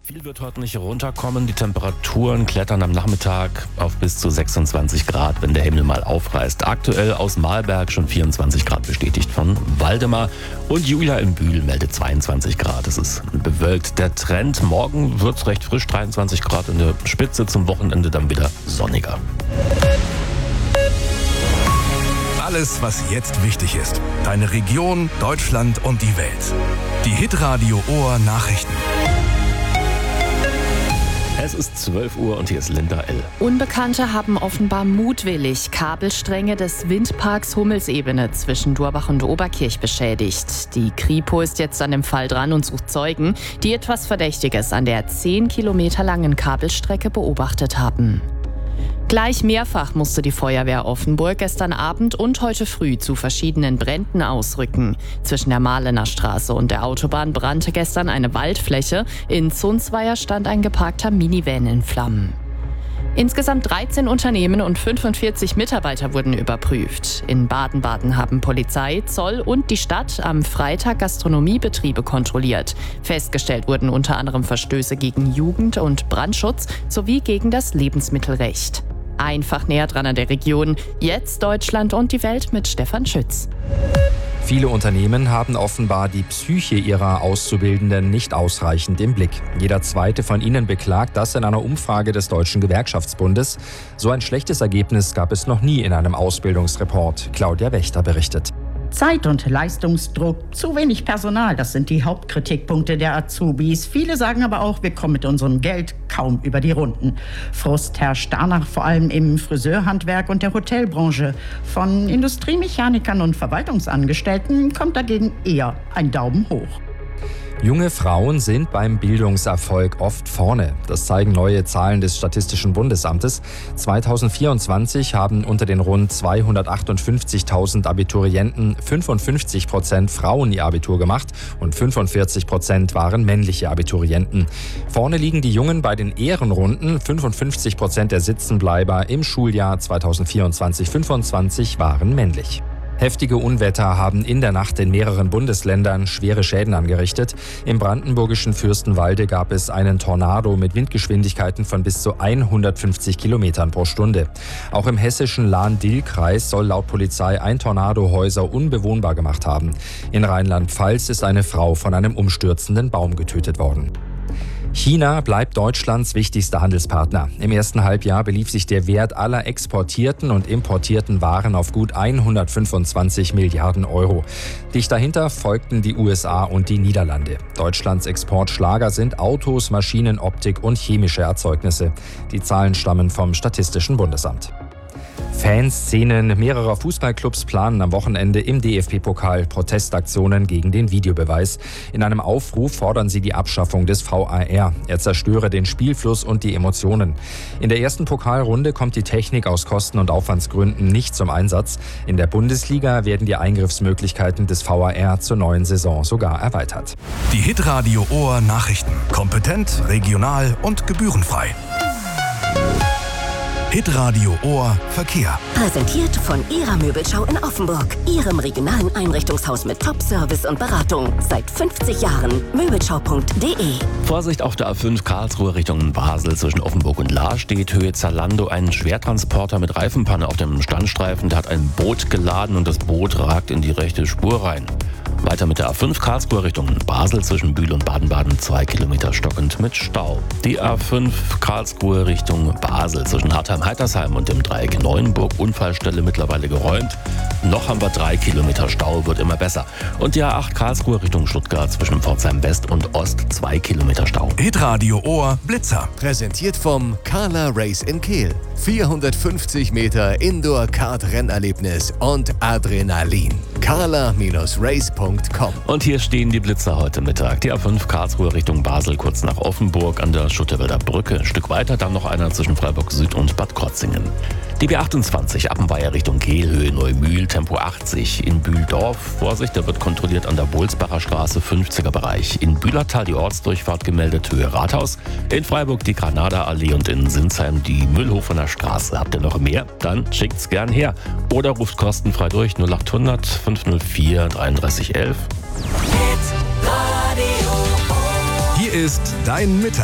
Viel wird heute nicht runterkommen. Die Temperaturen klettern am Nachmittag auf bis zu 26 Grad, wenn der Himmel mal aufreißt. Aktuell aus Mahlberg schon 24 Grad bestätigt von Waldemar. Und Julia in Bühl meldet 22 Grad. Es ist bewölkt. Der Trend, morgen wird es recht frisch, 23 Grad in der Spitze, zum Wochenende dann wieder sonniger. Alles, was jetzt wichtig ist. Deine Region, Deutschland und die Welt. Die Hitradio Ohr Nachrichten. Es ist 12 Uhr und hier ist Linda L. Unbekannte haben offenbar mutwillig Kabelstränge des Windparks Hummelsebene zwischen Durbach und Oberkirch beschädigt. Die Kripo ist jetzt an dem Fall dran und sucht Zeugen, die etwas Verdächtiges an der 10 Kilometer langen Kabelstrecke beobachtet haben. Gleich mehrfach musste die Feuerwehr Offenburg gestern Abend und heute früh zu verschiedenen Bränden ausrücken. Zwischen der Mahlener Straße und der Autobahn brannte gestern eine Waldfläche. In Zunzweier stand ein geparkter Minivan in Flammen. Insgesamt 13 Unternehmen und 45 Mitarbeiter wurden überprüft. In Baden-Baden haben Polizei, Zoll und die Stadt am Freitag Gastronomiebetriebe kontrolliert. Festgestellt wurden unter anderem Verstöße gegen Jugend- und Brandschutz sowie gegen das Lebensmittelrecht. Einfach näher dran an der Region. Jetzt Deutschland und die Welt mit Stefan Schütz. Viele Unternehmen haben offenbar die Psyche ihrer Auszubildenden nicht ausreichend im Blick. Jeder zweite von ihnen beklagt das in einer Umfrage des Deutschen Gewerkschaftsbundes. So ein schlechtes Ergebnis gab es noch nie in einem Ausbildungsreport. Claudia Wächter berichtet. Zeit- und Leistungsdruck, zu wenig Personal, das sind die Hauptkritikpunkte der Azubis. Viele sagen aber auch, wir kommen mit unserem Geld kaum über die Runden. Frust herrscht danach vor allem im Friseurhandwerk und der Hotelbranche. Von Industriemechanikern und Verwaltungsangestellten kommt dagegen eher ein Daumen hoch. Junge Frauen sind beim Bildungserfolg oft vorne. Das zeigen neue Zahlen des Statistischen Bundesamtes. 2024 haben unter den rund 258.000 Abiturienten 55% Frauen ihr Abitur gemacht und 45% waren männliche Abiturienten. Vorne liegen die Jungen bei den Ehrenrunden. 55% der Sitzenbleiber im Schuljahr 2024/25 waren männlich. Heftige Unwetter haben in der Nacht in mehreren Bundesländern schwere Schäden angerichtet. Im brandenburgischen Fürstenwalde gab es einen Tornado mit Windgeschwindigkeiten von bis zu 150 Kilometern pro Stunde. Auch im hessischen Lahn-Dill-Kreis soll laut Polizei ein Tornado Häuser unbewohnbar gemacht haben. In Rheinland-Pfalz ist eine Frau von einem umstürzenden Baum getötet worden. China bleibt Deutschlands wichtigster Handelspartner. Im ersten Halbjahr belief sich der Wert aller exportierten und importierten Waren auf gut 125 Milliarden Euro. Dicht dahinter folgten die USA und die Niederlande. Deutschlands Exportschlager sind Autos, Maschinen, Optik und chemische Erzeugnisse. Die Zahlen stammen vom Statistischen Bundesamt. Fanszenen mehrerer Fußballclubs planen am Wochenende im DFB-Pokal Protestaktionen gegen den Videobeweis. In einem Aufruf fordern sie die Abschaffung des VAR. Er zerstöre den Spielfluss und die Emotionen. In der ersten Pokalrunde kommt die Technik aus Kosten- und Aufwandsgründen nicht zum Einsatz. In der Bundesliga werden die Eingriffsmöglichkeiten des VAR zur neuen Saison sogar erweitert. Die Hitradio Ohr Nachrichten. Kompetent, regional und gebührenfrei. Hitradio Ohr Verkehr. Präsentiert von Ihrer Möbelschau in Offenburg. Ihrem regionalen Einrichtungshaus mit Top-Service und Beratung. Seit 50 Jahren. Möbelschau.de. Vorsicht auf der A5 Karlsruhe Richtung Basel zwischen Offenburg und Lahr steht Höhe Zalando ein Schwertransporter mit Reifenpanne auf dem Standstreifen. Der hat ein Boot geladen und das Boot ragt in die rechte Spur rein. Weiter mit der A5 Karlsruhe Richtung Basel zwischen Bühl und Baden-Baden 2 Kilometer stockend mit Stau. Die A5 Karlsruhe Richtung Basel zwischen Hartheim-Heitersheim und dem Dreieck Neuenburg Unfallstelle mittlerweile geräumt. Noch haben wir 3 Kilometer Stau, wird immer besser. Und die A8 Karlsruhe Richtung Stuttgart zwischen Pforzheim West und Ost 2 Kilometer Stau. Hitradio Ohr Blitzer. Präsentiert vom Carla Race in Kehl. 450 Meter Indoor-Kart-Rennerlebnis und Adrenalin. carla-race.com. Und hier stehen die Blitzer heute Mittag. Die A5 Karlsruhe Richtung Basel kurz nach Offenburg an der Schutterwälder Brücke. Ein Stück weiter dann noch einer zwischen Freiburg Süd und Bad Krotzingen. Die B28 Appenweier Richtung Kehl, Höhe Neumühl, Tempo 80. In Bühldorf, Vorsicht, da wird kontrolliert an der Bolsbacher Straße, 50er Bereich. In Bühlertal die Ortsdurchfahrt gemeldet, Höhe Rathaus. In Freiburg die Granada-Allee und in Sinsheim die Mühlhofener Straße. Habt ihr noch mehr? Dann schickt's gern her. Oder ruft kostenfrei durch 0800 504 3311. Hier ist dein Mittag.